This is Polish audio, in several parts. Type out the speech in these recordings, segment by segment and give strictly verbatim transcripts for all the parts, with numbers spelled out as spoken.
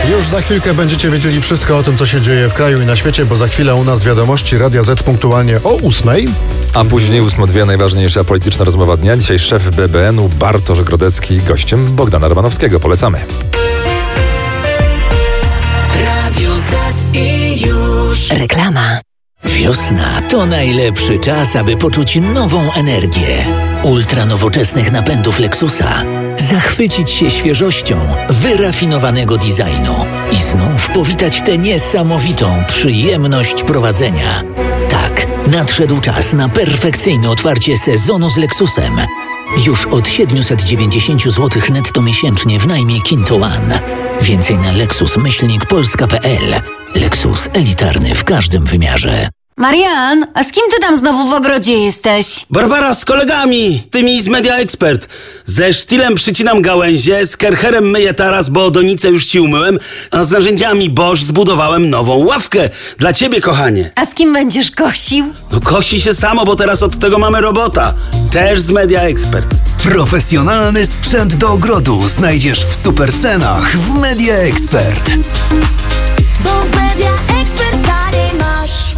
Już za chwilkę będziecie wiedzieli wszystko o tym, co się dzieje w kraju i na świecie, bo za chwilę u nas wiadomości Radia Z punktualnie o ósmej. A później ósma dwie najważniejsza polityczna rozmowa dnia. Dzisiaj szef B B N u Bartosz Grodecki gościem Bogdana Romanowskiego. Polecamy. Radio Z i już. Reklama. Wiosna to najlepszy czas, aby poczuć nową energię. Ultra nowoczesnych napędów Lexusa. Zachwycić się świeżością wyrafinowanego designu i znów powitać tę niesamowitą przyjemność prowadzenia. Tak, nadszedł czas na perfekcyjne otwarcie sezonu z Lexusem. Już od siedemset dziewięćdziesiąt złotych netto miesięcznie w najmie Kinto One. Więcej na lexus myślnik polska kropka p l. Lexus elitarny w każdym wymiarze. Marian, a z kim ty tam znowu w ogrodzie jesteś? Barbara, z kolegami, tymi z Media Expert. Ze sztylem przycinam gałęzie, z kercherem myję taras, bo donicę już ci umyłem, a z narzędziami Bosch zbudowałem nową ławkę. Dla ciebie, kochanie. A z kim będziesz kosił? No kosi się samo, bo teraz od tego mamy robota. Też z Media Expert. Profesjonalny sprzęt do ogrodu znajdziesz w super cenach w Media Expert. Bo w Media Expert taniej masz.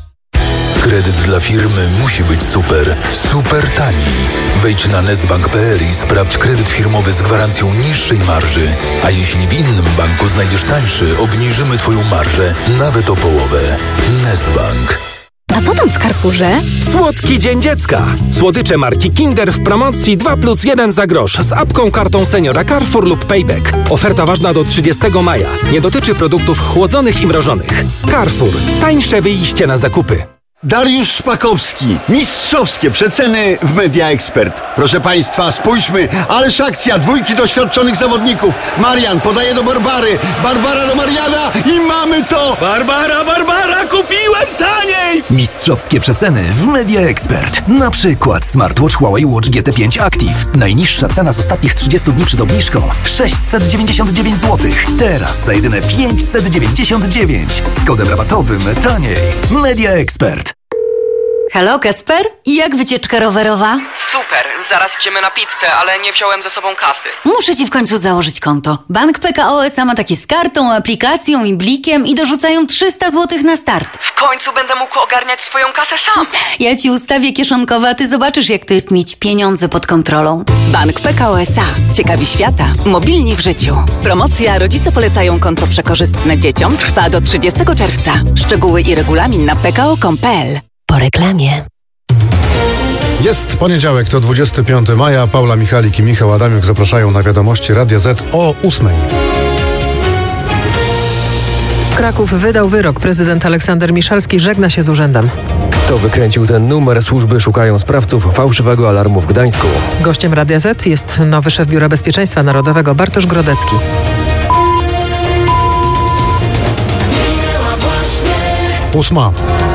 Kredyt dla firmy musi być super, super tani. Wejdź na nestbank kropka p l i sprawdź kredyt firmowy z gwarancją niższej marży. A jeśli w innym banku znajdziesz tańszy, obniżymy Twoją marżę nawet o połowę. Nestbank. A co tam w Carrefourze? Słodki Dzień Dziecka. Słodycze marki Kinder w promocji dwa plus jeden za grosz z apką, kartą seniora Carrefour lub Payback. Oferta ważna do trzydziestego maja. Nie dotyczy produktów chłodzonych i mrożonych. Carrefour. Tańsze wyjście na zakupy. Dariusz Szpakowski. Mistrzowskie przeceny w Media Expert. Proszę Państwa, spójrzmy. Ależ akcja. Dwójki doświadczonych zawodników. Marian podaje do Barbary. Barbara do Mariana i mamy to! Barbara, Barbara, kupiłem taniej! Mistrzowskie przeceny w Media Expert. Na przykład smartwatch Huawei Watch G T pięć Active. Najniższa cena z ostatnich trzydziestu dni przed obniżką sześćset dziewięćdziesiąt dziewięć złotych. Teraz za jedyne pięćset dziewięćdziesiąt dziewięć. Z kodem rabatowym taniej. Media Expert. Halo, Kacper? I jak wycieczka rowerowa? Super, zaraz idziemy na pizzę, ale nie wziąłem ze sobą kasy. Muszę ci w końcu założyć konto. Bank P K O S A ma takie z kartą, aplikacją i blikiem i dorzucają trzysta złotych na start. W końcu będę mógł ogarniać swoją kasę sam. Ja ci ustawię kieszonkowe, a ty zobaczysz, jak to jest mieć pieniądze pod kontrolą. Bank P K O S A. Ciekawi świata. Mobilni w życiu. Promocja Rodzice polecają konto przekorzystne dzieciom trwa do trzydziestego czerwca. Szczegóły i regulamin na p k o kropka com kropka p l. Po reklamie. Jest poniedziałek, to dwudziestego piątego maja. Paula Michalik i Michał Adamiuk zapraszają na wiadomości Radia Z o ósmej. Kraków wydał wyrok. Prezydent Aleksander Miszalski żegna się z urzędem. Kto wykręcił ten numer? Służby szukają sprawców fałszywego alarmu w Gdańsku. Gościem Radia Z jest nowy szef Biura Bezpieczeństwa Narodowego Bartosz Grodecki. Ósma.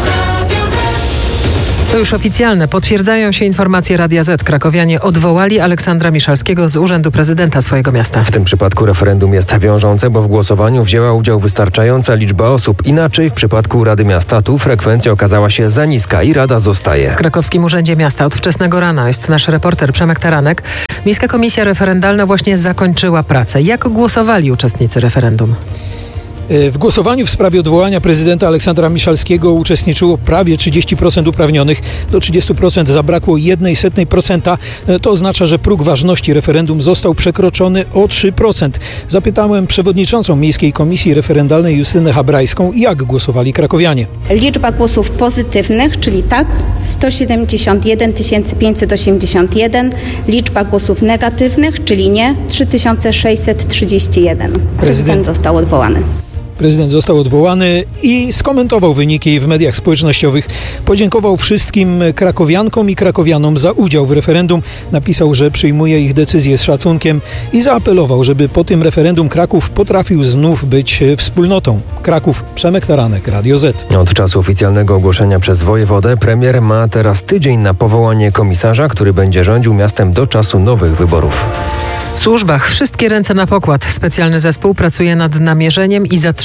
To już oficjalne. Potwierdzają się informacje Radia Z. Krakowianie odwołali Aleksandra Miszalskiego z urzędu prezydenta swojego miasta. W tym przypadku referendum jest wiążące, bo w głosowaniu wzięła udział wystarczająca liczba osób. Inaczej w przypadku Rady Miasta tu frekwencja okazała się za niska i Rada zostaje. W Krakowskim Urzędzie Miasta od wczesnego rana jest nasz reporter Przemek Taranek. Miejska Komisja Referendalna właśnie zakończyła pracę. Jak głosowali uczestnicy referendum? W głosowaniu w sprawie odwołania prezydenta Aleksandra Miszalskiego uczestniczyło prawie trzydzieści procent uprawnionych. Do trzydziestu procent zabrakło jednej setnej procenta. To oznacza, że próg ważności referendum został przekroczony o trzy procent. Zapytałem przewodniczącą Miejskiej Komisji Referendalnej Justynę Habrajską, jak głosowali krakowianie. Liczba głosów pozytywnych, czyli tak, sto siedemdziesiąt jeden tysięcy pięćset osiemdziesiąt jeden. Liczba głosów negatywnych, czyli nie, trzy tysiące sześćset trzydzieści jeden. Prezydent, Prezydent został odwołany. Prezydent został odwołany i skomentował wyniki w mediach społecznościowych. Podziękował wszystkim krakowiankom i krakowianom za udział w referendum. Napisał, że przyjmuje ich decyzje z szacunkiem i zaapelował, żeby po tym referendum Kraków potrafił znów być wspólnotą. Kraków, Przemek Taranek, Radio Z. Od czasu oficjalnego ogłoszenia przez wojewodę premier ma teraz tydzień na powołanie komisarza, który będzie rządził miastem do czasu nowych wyborów. W służbach wszystkie ręce na pokład. Specjalny zespół pracuje nad namierzeniem i zatrzymaniem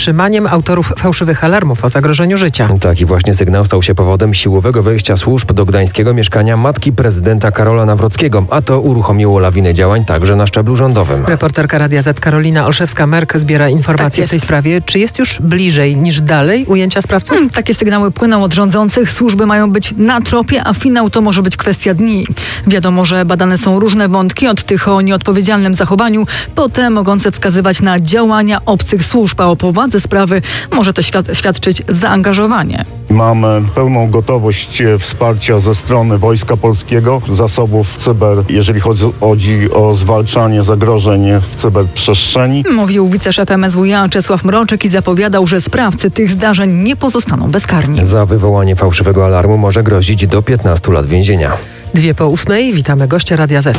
zatrzymaniem autorów fałszywych alarmów o zagrożeniu życia. Taki właśnie sygnał stał się powodem siłowego wejścia służb do gdańskiego mieszkania matki prezydenta Karola Nawrockiego, a to uruchomiło lawinę działań także na szczeblu rządowym. Reporterka Radia Z Karolina Olszewska-Merk zbiera informacje Tak w tej sprawie. Czy jest już bliżej niż dalej ujęcia sprawców? Hmm, takie sygnały płyną od rządzących. Służby mają być na tropie, a finał to może być kwestia dni. Wiadomo, że badane są różne wątki, od tych o nieodpowiedzialnym zachowaniu, po te mogące wskazywać na działania obcych służb, a o powadze sprawy może to świad- świadczyć zaangażowanie. Mamy pełną gotowość wsparcia ze strony Wojska Polskiego, zasobów cyber, jeżeli chodzi, chodzi o zwalczanie zagrożeń w cyberprzestrzeni. Mówił wiceszef M S W iA Czesław Mroczek i zapowiadał, że sprawcy tych zdarzeń nie pozostaną bezkarni. Za wywołanie fałszywego alarmu może grozić do piętnastu lat więzienia. Dwie po ósmej. Witamy gościa Radia Z.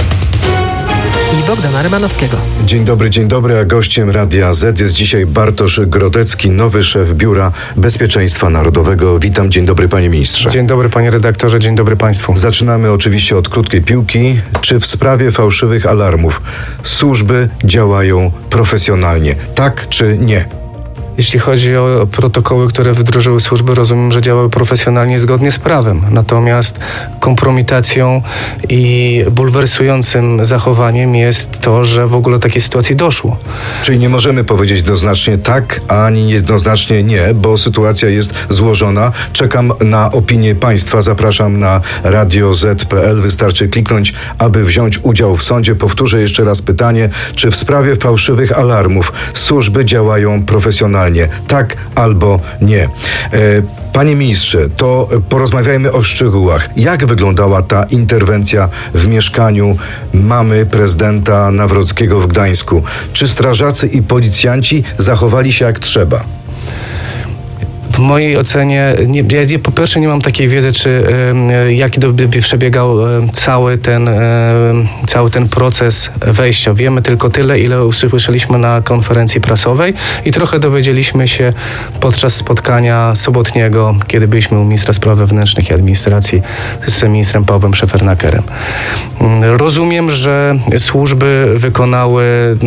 I Bogdana Rymanowskiego. Dzień dobry, dzień dobry, a gościem Radia Z jest dzisiaj Bartosz Grodecki, nowy szef Biura Bezpieczeństwa Narodowego. Witam, dzień dobry panie ministrze. Dzień dobry panie redaktorze, dzień dobry państwu. Zaczynamy oczywiście od krótkiej piłki. Czy w sprawie fałszywych alarmów służby działają profesjonalnie, tak czy nie? Jeśli chodzi o protokoły, które wdrożyły służby, rozumiem, że działały profesjonalnie zgodnie z prawem. Natomiast kompromitacją i bulwersującym zachowaniem jest to, że w ogóle do takiej sytuacji doszło. Czyli nie możemy powiedzieć jednoznacznie tak, ani jednoznacznie nie, bo sytuacja jest złożona. Czekam na opinię państwa. Zapraszam na radio zet kropka pe el. Wystarczy kliknąć, aby wziąć udział w sądzie. Powtórzę jeszcze raz pytanie, czy w sprawie fałszywych alarmów służby działają profesjonalnie? Tak albo nie. Panie ministrze, to porozmawiajmy o szczegółach. Jak wyglądała ta interwencja w mieszkaniu mamy prezydenta Nawrockiego w Gdańsku? Czy strażacy i policjanci zachowali się jak trzeba? W mojej ocenie, nie, ja nie, po pierwsze nie mam takiej wiedzy, czy y, jaki do, by przebiegał y, cały, ten, y, cały ten proces wejścia. Wiemy tylko tyle, ile usłyszeliśmy na konferencji prasowej i trochę dowiedzieliśmy się podczas spotkania sobotniego, kiedy byliśmy u ministra spraw wewnętrznych i administracji z ministrem Pawłem Szefernakerem. Y, rozumiem, że służby wykonały,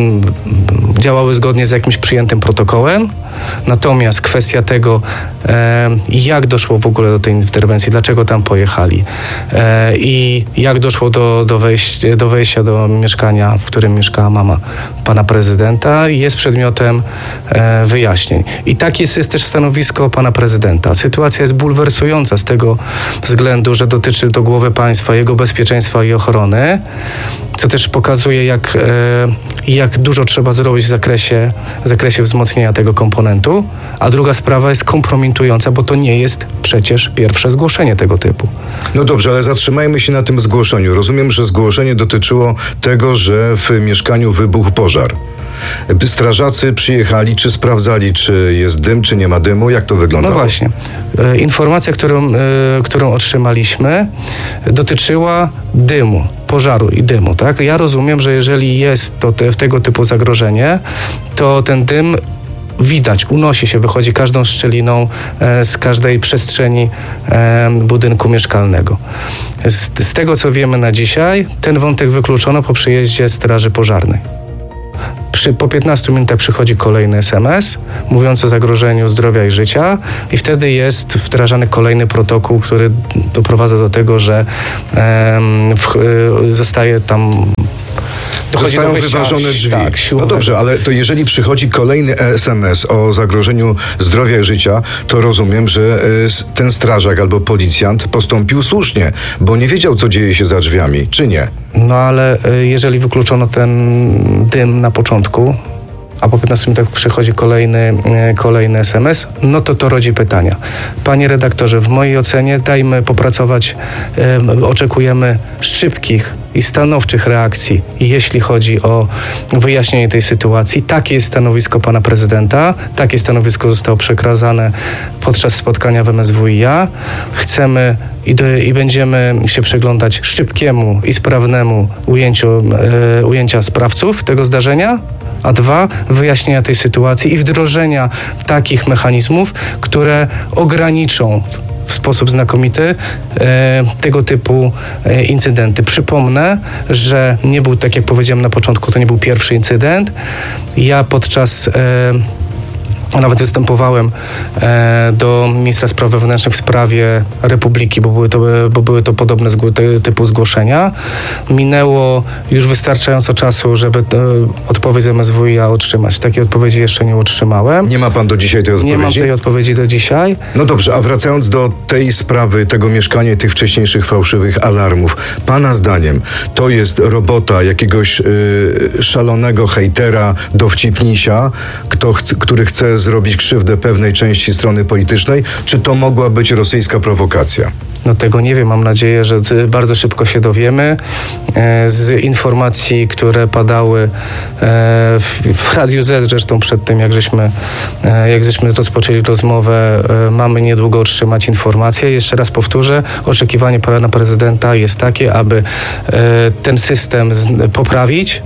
y, działały zgodnie z jakimś przyjętym protokołem, natomiast kwestia tego, E, jak doszło w ogóle do tej interwencji, dlaczego tam pojechali e, i jak doszło do, do, wejścia, do wejścia do mieszkania, w którym mieszkała mama pana prezydenta, jest przedmiotem e, wyjaśnień. I tak jest, jest też stanowisko pana prezydenta. Sytuacja jest bulwersująca z tego względu, że dotyczy do głowy państwa, jego bezpieczeństwa i ochrony, co też pokazuje, jak, e, jak dużo trzeba zrobić w zakresie, w zakresie wzmocnienia tego komponentu, a druga sprawa jest kompromitująca, bo to nie jest przecież pierwsze zgłoszenie tego typu. No dobrze, ale zatrzymajmy się na tym zgłoszeniu. Rozumiem, że zgłoszenie dotyczyło tego, że w mieszkaniu wybuchł pożar. Strażacy przyjechali, czy sprawdzali, czy jest dym, czy nie ma dymu? Jak to wyglądało? No właśnie. E, informacja, którą, e, którą otrzymaliśmy, dotyczyła dymu, pożaru i dymu. Tak? Ja rozumiem, że jeżeli jest to te, tego typu zagrożenie, to ten dym widać, unosi się, wychodzi każdą szczeliną e, z każdej przestrzeni e, budynku mieszkalnego. Z, z tego, co wiemy na dzisiaj, ten wątek wykluczono po przyjeździe Straży Pożarnej. Przy, po piętnastu minutach przychodzi kolejny es em es mówiący o zagrożeniu zdrowia i życia i wtedy jest wdrażany kolejny protokół, który doprowadza do tego, że e, w, e, zostaje tam Zostają wyważone drzwi. Tak, no dobrze, ale to jeżeli przychodzi kolejny es em es o zagrożeniu zdrowia i życia, to rozumiem, że y, ten strażak albo policjant postąpił słusznie, bo nie wiedział, co dzieje się za drzwiami, czy nie? No ale y, jeżeli wykluczono ten dym na początku, a po piętnastu minutach przychodzi kolejny, kolejny es em es, no to to rodzi pytania. Panie redaktorze, w mojej ocenie dajmy popracować, um, oczekujemy szybkich i stanowczych reakcji, jeśli chodzi o wyjaśnienie tej sytuacji. Takie jest stanowisko pana prezydenta, takie stanowisko zostało przekazane podczas spotkania w em es w iA. Chcemy i, do, i będziemy się przyglądać szybkiemu i sprawnemu ujęciu, e, ujęcia sprawców tego zdarzenia, a dwa, wyjaśnienia tej sytuacji i wdrożenia takich mechanizmów, które ograniczą w sposób znakomity e, tego typu e, incydenty. Przypomnę, że nie był, tak jak powiedziałem na początku, to nie był pierwszy incydent. Ja podczas e, Nawet występowałem e, do ministra spraw wewnętrznych w sprawie Republiki, bo były to, bo były to podobne zgło- te, typu zgłoszenia. Minęło już wystarczająco czasu, żeby e, odpowiedź z M S W i A otrzymać. Takiej odpowiedzi jeszcze nie otrzymałem. Nie ma pan do dzisiaj tej odpowiedzi? Nie mam tej odpowiedzi do dzisiaj. No dobrze, a wracając do tej sprawy, tego mieszkania i tych wcześniejszych fałszywych alarmów. Pana zdaniem to jest robota jakiegoś y, szalonego hejtera, dowcipnisia, kto ch- który chce zrobić krzywdę pewnej części strony politycznej, czy to mogła być rosyjska prowokacja? No tego nie wiem, mam nadzieję, że bardzo szybko się dowiemy. E, z informacji, które padały e, w, w Radiu Z, zresztą przed tym, jak żeśmy, e, jak żeśmy rozpoczęli rozmowę, e, mamy niedługo otrzymać informacje. Jeszcze raz powtórzę, oczekiwanie pana prezydenta jest takie, aby e, ten system z, poprawić.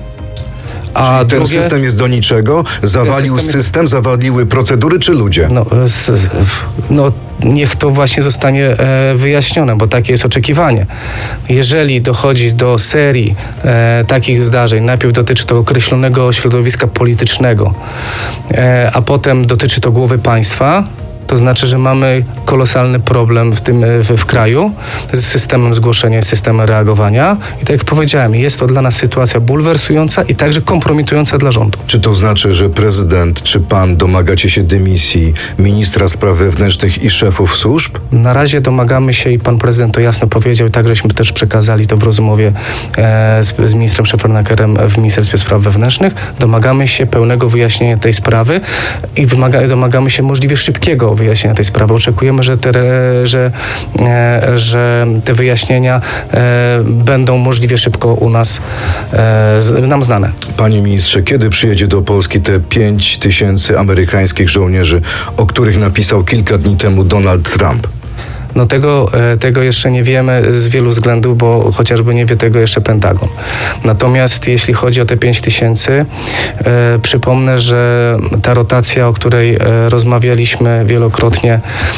A Czyli ten drugie, system jest do niczego? Zawalił system, jest... system, zawaliły procedury czy ludzie? No, z, no niech to właśnie zostanie e, wyjaśnione, bo takie jest oczekiwanie. Jeżeli dochodzi do serii e, takich zdarzeń, najpierw dotyczy to określonego środowiska politycznego, e, a potem dotyczy to głowy państwa, to znaczy, że mamy kolosalny problem w tym w, w kraju z systemem zgłoszenia i systemem reagowania. I tak jak powiedziałem, jest to dla nas sytuacja bulwersująca i także kompromitująca dla rządu. Czy to znaczy, że prezydent czy pan domagacie się dymisji ministra spraw wewnętrznych i szefów służb? Na razie domagamy się i pan prezydent to jasno powiedział i tak żeśmy też przekazali to w rozmowie e, z, z ministrem Szefernakerem w Ministerstwie Spraw Wewnętrznych. Domagamy się pełnego wyjaśnienia tej sprawy i wymaga, domagamy się możliwie szybkiego wyjaśnienia tej sprawy. Oczekujemy, że te, że, e, że te wyjaśnienia e, będą możliwie szybko u nas e, z, nam znane. Panie ministrze, kiedy przyjedzie do Polski te pięć tysięcy amerykańskich żołnierzy, o których napisał kilka dni temu Donald Trump? No tego, tego jeszcze nie wiemy z wielu względów, bo chociażby nie wie tego jeszcze Pentagon. Natomiast jeśli chodzi o te pięć tysięcy, e, przypomnę, że ta rotacja, o której e, rozmawialiśmy wielokrotnie,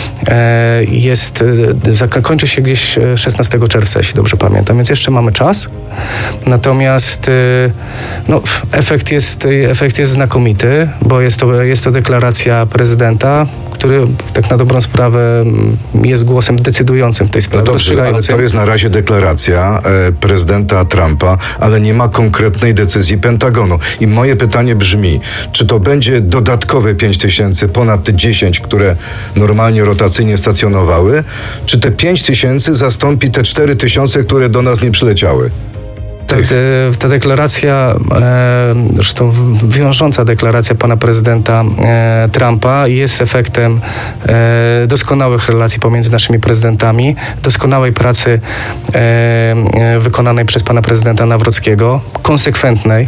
e, jest, e, kończy się gdzieś szesnastego czerwca, jeśli dobrze pamiętam, więc jeszcze mamy czas. Natomiast e, no, efekt jest, efekt jest znakomity, bo jest to, jest to deklaracja prezydenta, który tak na dobrą sprawę jest głosem decydującym w tej sprawie. No dobrze, ale to jest na razie deklaracja e, prezydenta Trumpa, ale nie ma konkretnej decyzji Pentagonu. I moje pytanie brzmi, czy to będzie dodatkowe pięć tysięcy, ponad te dziesięć, które normalnie rotacyjnie stacjonowały, czy te pięć tysięcy zastąpi te cztery tysiące, które do nas nie przyleciały? Ta, ta deklaracja, e, zresztą wiążąca deklaracja pana prezydenta e, Trumpa jest efektem e, doskonałych relacji pomiędzy naszymi prezydentami, doskonałej pracy e, e, wykonanej przez pana prezydenta Nawrockiego, konsekwentnej,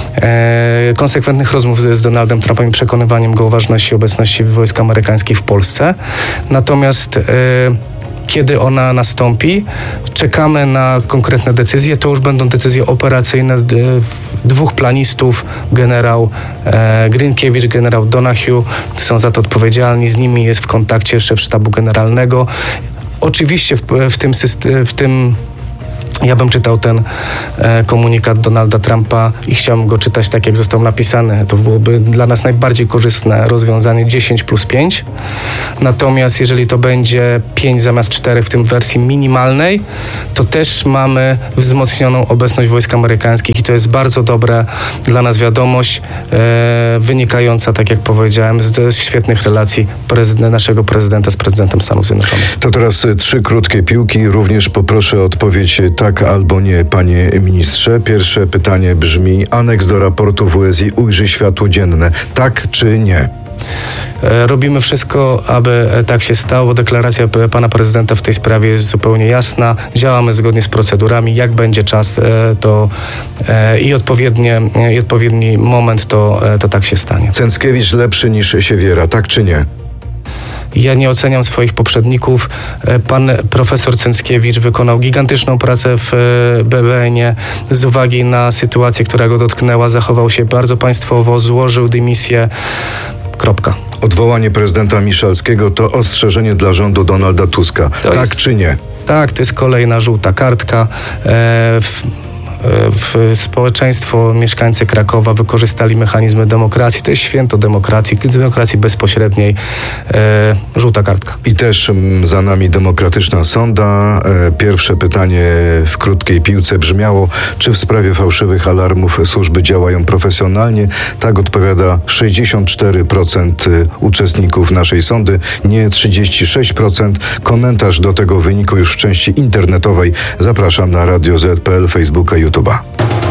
e, konsekwentnych rozmów z, z Donaldem Trumpem i przekonywaniem go o ważności obecności wojsk amerykańskich w Polsce. Natomiast e, kiedy ona nastąpi, czekamy na konkretne decyzje. To już będą decyzje operacyjne dwóch planistów, generał e, Grinkiewicz, generał Donahue, są za to odpowiedzialni. Z nimi jest w kontakcie szef sztabu generalnego. Oczywiście w, w tym systemie, w tym ja bym czytał ten e, komunikat Donalda Trumpa i chciałbym go czytać tak, jak został napisany. To byłoby dla nas najbardziej korzystne rozwiązanie dziesięć plus pięć. Natomiast jeżeli to będzie pięć zamiast cztery w tym wersji minimalnej, to też mamy wzmocnioną obecność wojsk amerykańskich i to jest bardzo dobra dla nas wiadomość, e, wynikająca, tak jak powiedziałem, z, z świetnych relacji prezydent, naszego prezydenta z prezydentem Stanów Zjednoczonych. To teraz trzy krótkie piłki. Również poproszę o odpowiedź tak albo nie, panie ministrze. Pierwsze pytanie brzmi: aneks do raportu W S I ujrzy światło dzienne. Tak czy nie? Robimy wszystko, aby tak się stało. Deklaracja pana prezydenta w tej sprawie jest zupełnie jasna. Działamy zgodnie z procedurami. Jak będzie czas to i, odpowiednie, i odpowiedni moment, to, to tak się stanie. Cęckiewicz lepszy niż Siewiera. Tak czy nie? Ja nie oceniam swoich poprzedników. Pan profesor Cęckiewicz wykonał gigantyczną pracę w B B N-ie. Z uwagi na sytuację, która go dotknęła, zachował się bardzo państwowo, złożył dymisję. Kropka. Odwołanie prezydenta Miszalskiego to ostrzeżenie dla rządu Donalda Tuska. To tak jest, czy nie? Tak, to jest kolejna żółta kartka. E, w, w społeczeństwo, mieszkańcy Krakowa wykorzystali mechanizmy demokracji. To jest święto demokracji, demokracji bezpośredniej. E, żółta kartka. I też m, za nami demokratyczna sonda. E, pierwsze pytanie w krótkiej piłce brzmiało, czy w sprawie fałszywych alarmów służby działają profesjonalnie? Tak odpowiada sześćdziesiąt cztery procent uczestników naszej sondy, nie trzydzieści sześć procent. Komentarz do tego wyniku już w części internetowej. Zapraszam na Radio Z kropka P L, Facebooka, YouTube'a.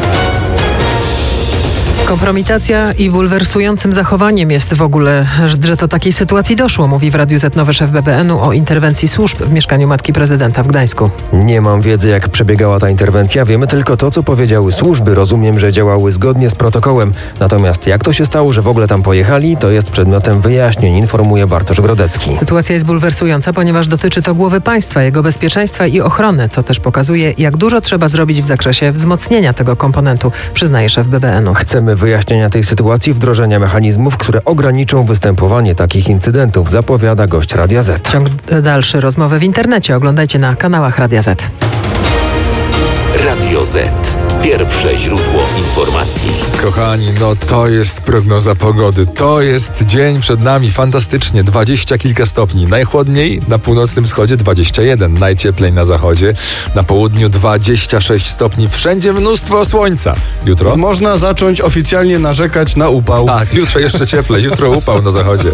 Kompromitacja i bulwersującym zachowaniem jest w ogóle, że do takiej sytuacji doszło, mówi w Radiu Z nowy szef B B N u o interwencji służb w mieszkaniu matki prezydenta w Gdańsku. Nie mam wiedzy, jak przebiegała ta interwencja. Wiemy tylko to, co powiedziały służby. Rozumiem, że działały zgodnie z protokołem. Natomiast jak to się stało, że w ogóle tam pojechali, to jest przedmiotem wyjaśnień, informuje Bartosz Grodecki. Sytuacja jest bulwersująca, ponieważ dotyczy to głowy państwa, jego bezpieczeństwa i ochrony, co też pokazuje, jak dużo trzeba zrobić w zakresie wzmocnienia tego komponentu, przyznaje szef B B N u. Chcemy wyjaśnienia tej sytuacji, wdrożenia mechanizmów, które ograniczą występowanie takich incydentów, zapowiada gość Radia Z. Ciąg dalszy rozmowy w internecie oglądajcie na kanałach Radia Z. Radio Z. Pierwsze źródło informacji. Kochani, no to jest prognoza pogody. To jest dzień przed nami. Fantastycznie. Dwadzieścia kilka stopni. Najchłodniej na północnym wschodzie dwadzieścia jeden. Najcieplej na zachodzie. Na południu dwadzieścia sześć stopni. Wszędzie mnóstwo słońca. Jutro? Można zacząć oficjalnie narzekać na upał. Tak, jutro jeszcze cieplej. Jutro upał na zachodzie.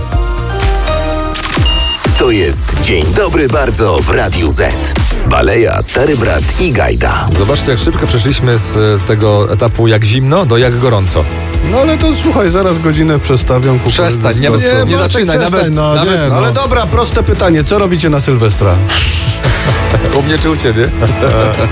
To jest Dzień Dobry Bardzo w Radiu Z. Baleja, Stary Brat i Gajda. Zobaczcie, jak szybko przeszliśmy z tego etapu jak zimno do jak gorąco. No ale to słuchaj, zaraz godzinę przestawią. Przestań, nie, nie, nie, nie zaczynaj. Przestań, nawet, no, nawet, nie, no. Ale dobra, proste pytanie. Co robicie na Sylwestra? U mnie czy u ciebie?